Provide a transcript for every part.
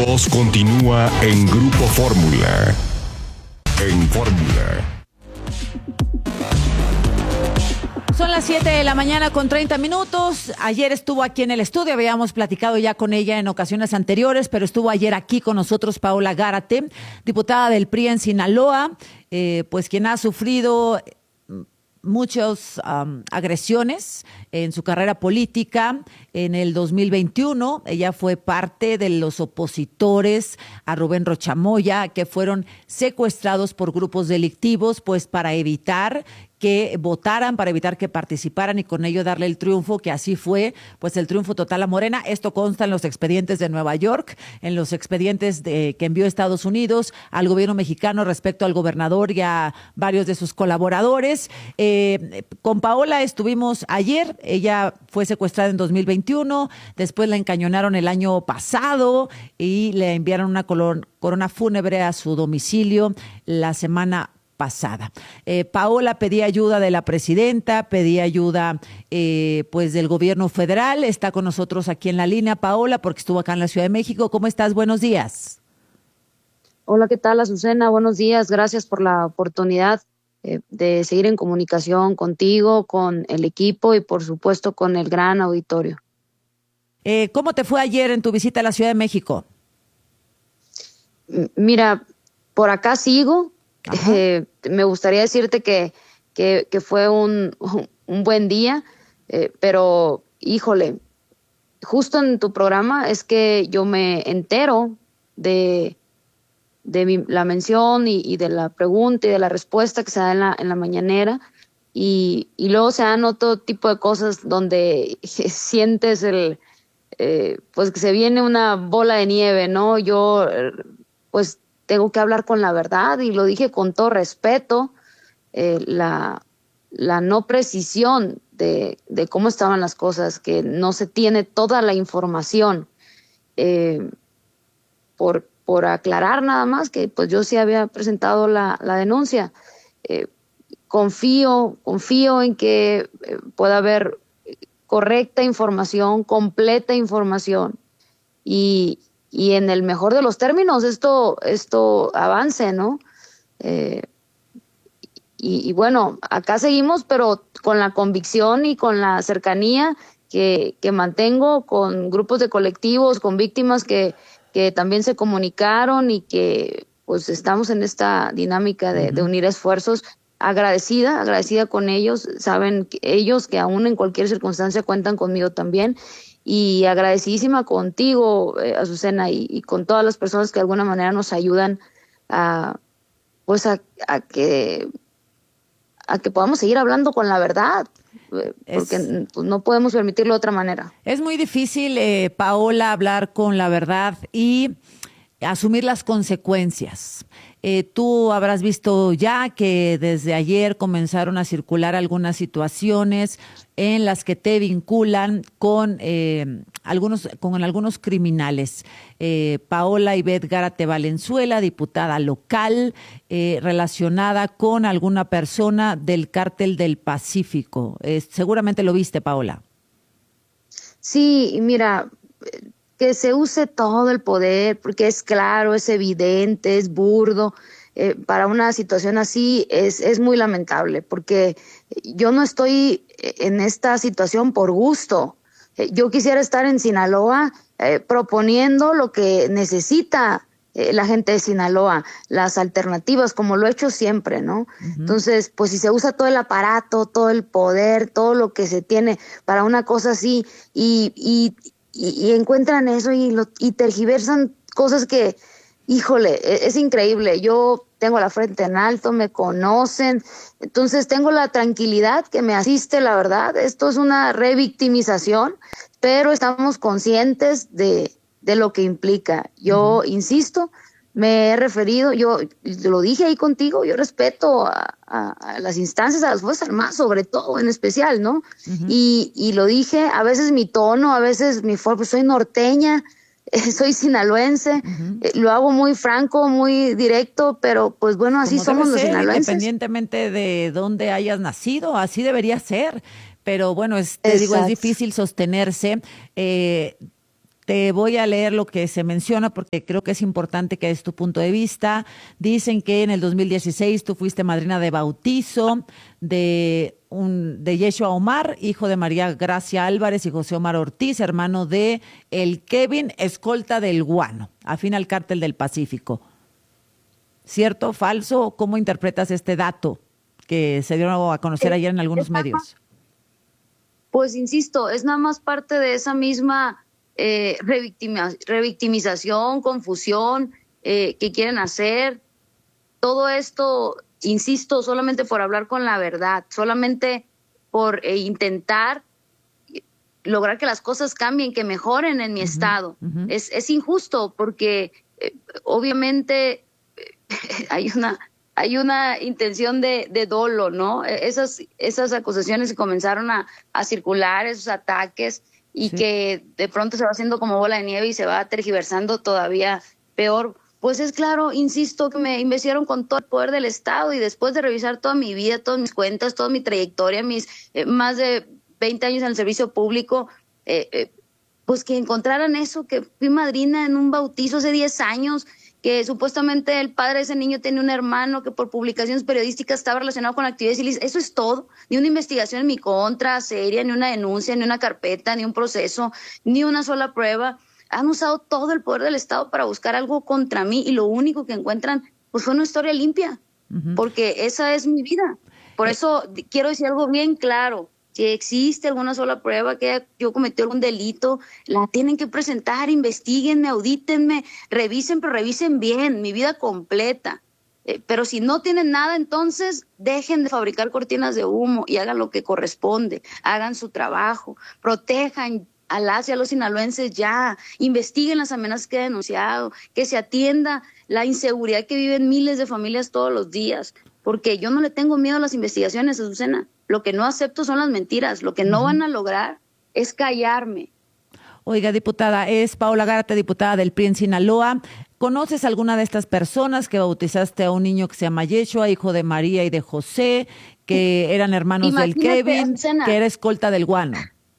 voz continúa en Grupo Fórmula. En Fórmula. Son las 7 de la mañana con 30 minutos. Ayer estuvo aquí en el estudio, habíamos platicado ya con ella en ocasiones anteriores, pero estuvo ayer aquí con nosotros Paola Gárate, diputada del PRI en Sinaloa, pues quien ha sufrido muchas agresiones en su carrera política. En el 2021, ella fue parte de los opositores a Rubén Rochamoya, que fueron secuestrados por grupos delictivos, pues para evitar que votaran, para evitar que participaran y con ello darle el triunfo, que así fue, pues el triunfo total a Morena. Esto consta en los expedientes de Nueva York, en los expedientes que envió Estados Unidos al gobierno mexicano respecto al gobernador y a varios de sus colaboradores. Con Paola estuvimos ayer, ella fue secuestrada en 2021, después la encañonaron el año pasado y le enviaron una corona fúnebre a su domicilio la semana pasada. Paola pedía ayuda de la presidenta, pedía ayuda pues del gobierno federal. Está con nosotros aquí en la línea, Paola, porque estuvo acá en la Ciudad de México. ¿Cómo estás? Buenos días. Hola, ¿qué tal, Azucena? Buenos días. Gracias por la oportunidad de seguir en comunicación contigo, con el equipo y, por supuesto, con el gran auditorio. ¿Cómo te fue ayer en tu visita a la Ciudad de México? Mira, por acá sigo. Me gustaría decirte que fue un buen día, pero híjole, justo en tu programa es que yo me entero de la mención y de la pregunta y de la respuesta que se da en la mañanera, y luego se dan otro tipo de cosas donde sientes pues que se viene una bola de nieve, ¿no? Yo pues tengo que hablar con la verdad, y lo dije con todo respeto. La no precisión de cómo estaban las cosas, que no se tiene toda la información, por aclarar nada más que pues yo sí había presentado la denuncia. Confío en que pueda haber correcta información, completa información, y en el mejor de los términos esto avance, ¿no? Y bueno, acá seguimos, pero con la convicción y con la cercanía que mantengo con grupos de colectivos, con víctimas que también se comunicaron, y que pues estamos en esta dinámica de unir esfuerzos. Agradecida con ellos, saben ellos que aún en cualquier circunstancia cuentan conmigo también. Y agradecidísima contigo, Azucena, y con todas las personas que de alguna manera nos ayudan a que podamos seguir hablando con la verdad, porque pues, no podemos permitirlo de otra manera. Es muy difícil, Paola, hablar con la verdad y asumir las consecuencias. Tú habrás visto ya que desde ayer comenzaron a circular algunas situaciones en las que te vinculan con algunos criminales. Paola Ivette Gárate Valenzuela, diputada local, relacionada con alguna persona del Cártel del Pacífico. Seguramente lo viste, Paola. Sí, mira, que se use todo el poder, porque es claro, es evidente, es burdo. Para una situación así es muy lamentable, porque yo no estoy en esta situación por gusto. Yo quisiera estar en Sinaloa proponiendo lo que necesita la gente de Sinaloa, las alternativas, como lo he hecho siempre, ¿no? Entonces, pues si se usa todo el aparato, todo el poder, todo lo que se tiene para una cosa así, y encuentran eso y tergiversan cosas que, híjole, es increíble. Yo tengo la frente en alto, me conocen, entonces tengo la tranquilidad que me asiste, la verdad. Esto es una revictimización, pero estamos conscientes de lo que implica. Yo insisto, me he referido, yo lo dije ahí contigo, yo respeto a las instancias, a las Fuerzas Armadas, sobre todo, en especial, ¿no? Y lo dije, a veces mi tono, a veces mi forma, pues soy norteña, soy sinaloense, lo hago muy franco, muy directo, pero pues bueno, así como somos los sinaloenses. Independientemente de dónde hayas nacido, así debería ser. Pero bueno, te digo, es difícil sostenerse. Te te voy a leer lo que se menciona porque creo que es importante que es tu punto de vista. Dicen que en el 2016 tú fuiste madrina de bautizo de Yeshua Omar, hijo de María Gracia Álvarez y José Omar Ortiz, hermano de el Kevin, escolta del Guano, afín al Cártel del Pacífico. ¿Cierto? ¿Falso? ¿Cómo interpretas este dato que se dio a conocer ayer en algunos medios? Pues insisto, es nada más parte de esa misma revictimización, confusión que quieren hacer. Todo esto, insisto, solamente por hablar con la verdad, solamente por intentar lograr que las cosas cambien, que mejoren en mi estado. Es injusto porque obviamente hay una intención de dolo, ¿no? Esas acusaciones que comenzaron a circular, esos ataques, y sí, que de pronto se va haciendo como bola de nieve y se va tergiversando todavía peor. Pues es claro, insisto, que me investigaron con todo el poder del Estado, y después de revisar toda mi vida, todas mis cuentas, toda mi trayectoria, mis más de 20 años en el servicio público, pues que encontraran eso, que fui madrina en un bautizo hace 10 años, que supuestamente el padre de ese niño tenía un hermano que por publicaciones periodísticas estaba relacionado con actividades ilícitas. Eso es todo. Ni una investigación en mi contra seria, ni una denuncia, ni una carpeta, ni un proceso, ni una sola prueba. Han usado todo el poder del Estado para buscar algo contra mí, y lo único que encuentran pues fue una historia limpia, porque esa es mi vida. Por eso quiero decir algo bien claro. Si existe alguna sola prueba que yo cometí algún delito, la tienen que presentar, investiguenme, audítenme, revisen, pero revisen bien, mi vida completa. Pero si no tienen nada, entonces dejen de fabricar cortinas de humo y hagan lo que corresponde, hagan su trabajo, protejan a las y a los sinaloenses ya, investiguen las amenazas que he denunciado, que se atienda la inseguridad que viven miles de familias todos los días, porque yo no le tengo miedo a las investigaciones, Azucena. Lo que no acepto son las mentiras. Lo que no van a lograr es callarme. Oiga, diputada, es Paola Gárate, diputada del PRI en Sinaloa. ¿Conoces alguna de estas personas que bautizaste a un niño que se llama Yeshua, hijo de María y de José, que eran hermanos del Kevin, que era escolta del Guano?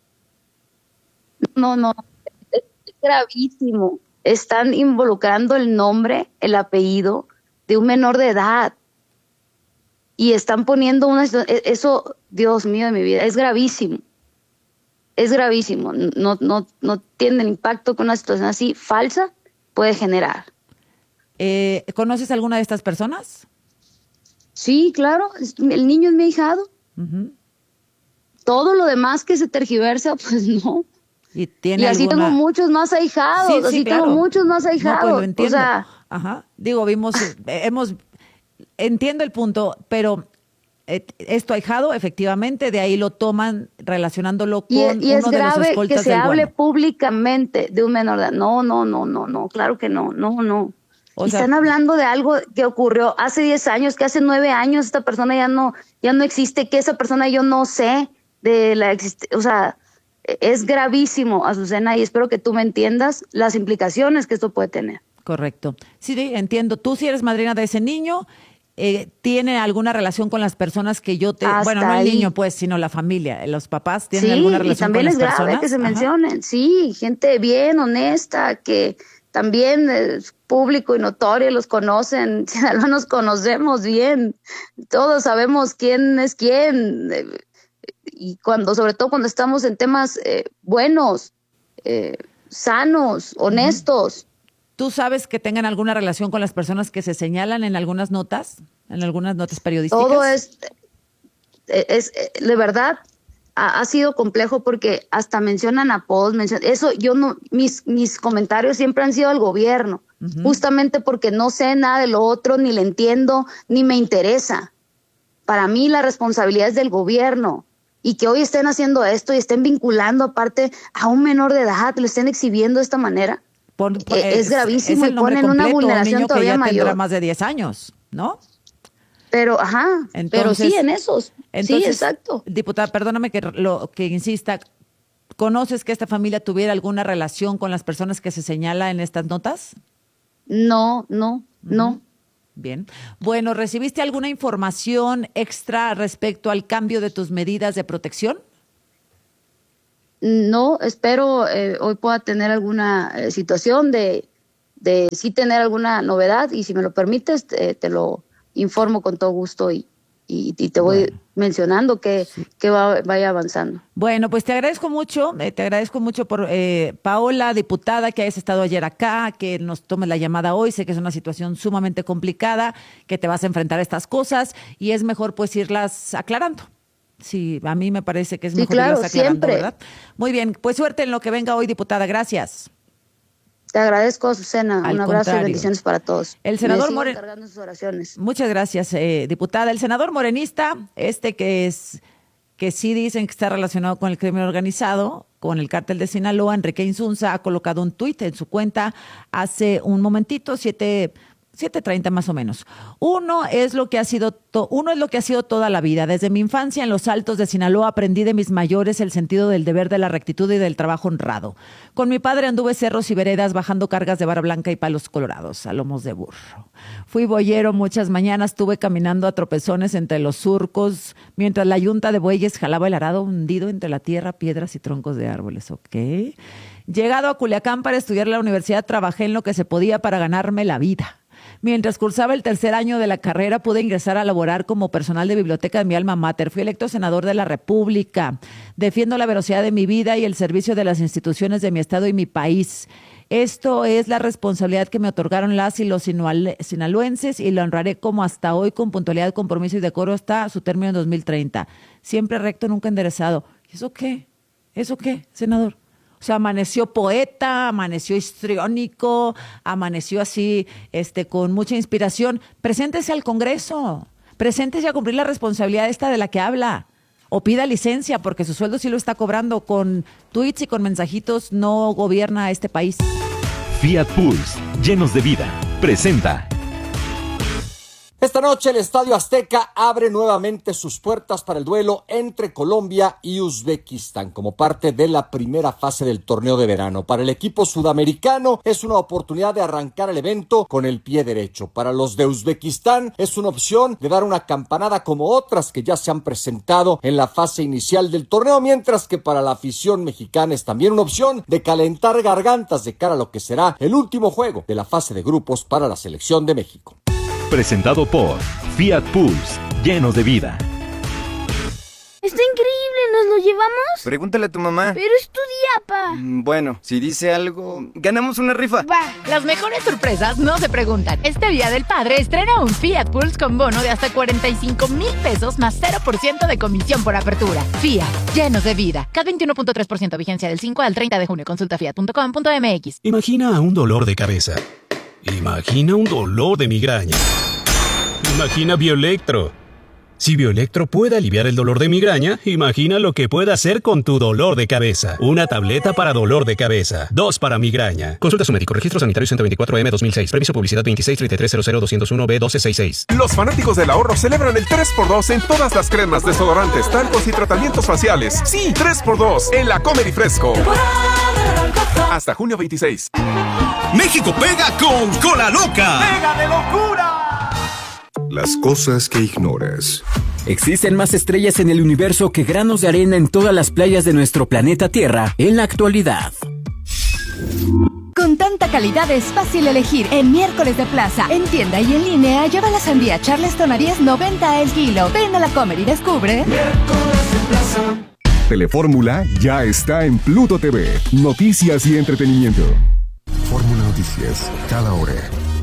No, es gravísimo. Están involucrando el nombre, el apellido de un menor de edad. Y están poniendo eso, Dios mío de mi vida, es gravísimo. Es gravísimo. No tiene el impacto que una situación así falsa puede generar. ¿Conoces alguna de estas personas? Sí, claro. El niño es mi ahijado. Todo lo demás que se tergiversa, pues no. Y así tengo muchos más ahijados. Sí, claro. Tengo muchos más ahijados. No, pues lo entiendo. O sea, digo, entiendo el punto, pero es tu ahijado, efectivamente, de ahí lo toman relacionándolo con uno de los escoltas del Guano. Y es grave que se hable públicamente de un menor de edad. No, claro que no. Están hablando de algo que ocurrió hace 10 años, que hace 9 años esta persona ya no existe, que esa persona yo no sé de la existencia. O sea, es gravísimo, Azucena, y espero que tú me entiendas las implicaciones que esto puede tener. Correcto. Sí, entiendo. Tú sí eres madrina de ese niño. ¿Tiene alguna relación con las personas que yo te... Hasta bueno, no ahí. El niño, pues, sino la familia, los papás, ¿tienen alguna relación con las personas? Sí, y también es grave que se mencionen. Sí, gente bien, honesta, que también es público y notorio, los conocen, no nos conocemos bien, todos sabemos quién es quién, y sobre todo cuando estamos en temas buenos, sanos, honestos. ¿Tú sabes que tengan alguna relación con las personas que se señalan en algunas notas periodísticas? Todo es de verdad, ha sido complejo porque hasta mencionan apodos, mis comentarios siempre han sido al gobierno, justamente porque no sé nada de lo otro, ni le entiendo, ni me interesa. Para mí la responsabilidad es del gobierno, y que hoy estén haciendo esto y estén vinculando aparte a un menor de edad, lo estén exhibiendo de esta manera. Es gravísimo, y ponen una vulneración todavía mayor. Tendrá más de 10 años, ¿no? Pero, pero sí, en esos. Entonces, sí, exacto. Diputada, perdóname que insista. ¿Conoces que esta familia tuviera alguna relación con las personas que se señala en estas notas? No. Bien. Bueno, ¿recibiste alguna información extra respecto al cambio de tus medidas de protección? no, espero hoy pueda tener alguna situación de sí tener alguna novedad, y si me lo permites te lo informo con todo gusto y te voy mencionando que vaya avanzando. Bueno, pues te agradezco mucho por Paola, diputada, que hayas estado ayer acá, que nos tomes la llamada hoy. Sé que es una situación sumamente complicada, que te vas a enfrentar a estas cosas y es mejor pues irlas aclarando. Sí, a mí me parece que es mejor irlas aclarando, siempre. ¿Verdad? Muy bien, pues suerte en lo que venga hoy, diputada. Gracias. Te agradezco, Azucena. Un abrazo y bendiciones para todos. El senador cargando sus oraciones. Muchas gracias, diputada. El senador morenista, que sí dicen que está relacionado con el crimen organizado, con el cártel de Sinaloa, Enrique Insunza, ha colocado un tuit en su cuenta hace un momentito, 7:30 más o menos. Uno es lo que ha sido toda la vida. Desde mi infancia en los Altos de Sinaloa aprendí de mis mayores el sentido del deber, de la rectitud y del trabajo honrado. Con mi padre anduve cerros y veredas bajando cargas de vara blanca y palos colorados a lomos de burro. Fui boyero muchas mañanas, estuve caminando a tropezones entre los surcos, mientras la yunta de bueyes jalaba el arado hundido entre la tierra, piedras y troncos de árboles. ¿Ok? Llegado a Culiacán para estudiar en la universidad, trabajé en lo que se podía para ganarme la vida. Mientras cursaba el tercer año de la carrera, pude ingresar a laborar como personal de biblioteca de mi alma mater. Fui electo senador de la República. Defiendo la veracidad de mi vida y el servicio de las instituciones de mi estado y mi país. Esto es la responsabilidad que me otorgaron las y los sinaloenses y la honraré como hasta hoy, con puntualidad, compromiso y decoro hasta su término en 2030. Siempre recto, nunca enderezado. ¿Y eso qué? ¿Eso qué, senador? O sea, amaneció poeta, amaneció histriónico, amaneció así, con mucha inspiración. Preséntese al Congreso, preséntese a cumplir la responsabilidad esta de la que habla. O pida licencia, porque su sueldo sí lo está cobrando. Con tweets y con mensajitos no gobierna este país. Fiat Pulse, llenos de vida, presenta. Esta noche el Estadio Azteca abre nuevamente sus puertas para el duelo entre Colombia y Uzbekistán como parte de la primera fase del torneo de verano. Para el equipo sudamericano es una oportunidad de arrancar el evento con el pie derecho. Para los de Uzbekistán es una opción de dar una campanada como otras que ya se han presentado en la fase inicial del torneo, mientras que para la afición mexicana es también una opción de calentar gargantas de cara a lo que será el último juego de la fase de grupos para la selección de México. Presentado por Fiat Pulse, llenos de vida. ¡Está increíble! ¿Nos lo llevamos? Pregúntale a tu mamá. Pero es tu día, pa. Bueno, si dice algo, ganamos una rifa. Va. Las mejores sorpresas no se preguntan. Este Día del Padre estrena un Fiat Pulse con bono de hasta 45,000 pesos más 0% de comisión por apertura. Fiat, llenos de vida. CAT 21.3%, vigencia del 5 al 30 de junio. Consulta fiat.com.mx. Imagina un dolor de cabeza. Imagina un dolor de migraña. Imagina Bioelectro. Si Bioelectro puede aliviar el dolor de migraña, imagina lo que puede hacer con tu dolor de cabeza. Una tableta para dolor de cabeza, 2 para migraña. Consulta a su médico. Registro Sanitario 124M 2006. Permiso publicidad 2633000201B1266. Los fanáticos del ahorro celebran el 3x2 en todas las cremas, desodorantes, talcos y tratamientos faciales. Sí, 3x2 en la Comer y Fresco. Hasta junio 26. México pega con Cola Loca. ¡Pega de locura! Las cosas que ignoras. Existen más estrellas en el universo que granos de arena en todas las playas de nuestro planeta Tierra en la actualidad. Con tanta calidad es fácil elegir. En miércoles de plaza, en tienda y en línea, lleva la sandía Charleston a 10.90 el kilo. Ven a la Comer y descubre. Miércoles de plaza. Telefórmula ya está en Pluto TV. Noticias y entretenimiento. Fórmula Noticias, cada hora.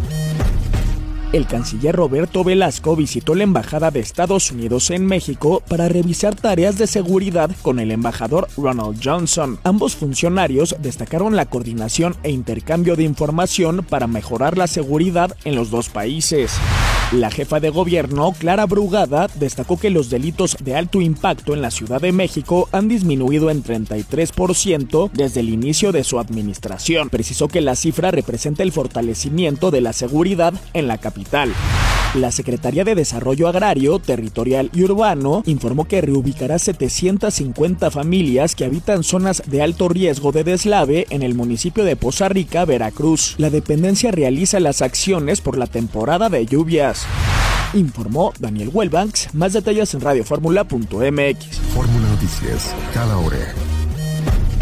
El canciller Roberto Velasco visitó la Embajada de Estados Unidos en México para revisar tareas de seguridad con el embajador Ronald Johnson. Ambos funcionarios destacaron la coordinación e intercambio de información para mejorar la seguridad en los dos países. La jefa de gobierno, Clara Brugada, destacó que los delitos de alto impacto en la Ciudad de México han disminuido en 33% desde el inicio de su administración. Precisó que la cifra representa el fortalecimiento de la seguridad en la capital. La Secretaría de Desarrollo Agrario, Territorial y Urbano informó que reubicará 750 familias que habitan zonas de alto riesgo de deslave en el municipio de Poza Rica, Veracruz. La dependencia realiza las acciones por la temporada de lluvias. Informó Daniel Huelbanks. Más detalles en radioformula.mx. Fórmula Noticias, cada hora.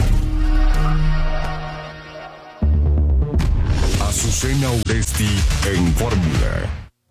Azucena Uresti en Fórmula.